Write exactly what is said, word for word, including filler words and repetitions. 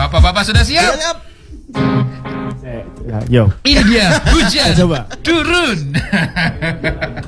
Bapak-bapak sudah siap? Siap. Ya, yo. Ini dia hujan Coba. turun.